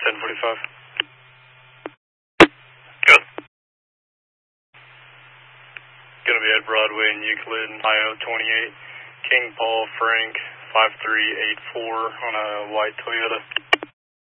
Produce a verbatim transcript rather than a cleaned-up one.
ten forty-five. Good. Gonna be at Broadway in Euclid, I O twenty-eight. King Paul Frank five three eight four on a white Toyota.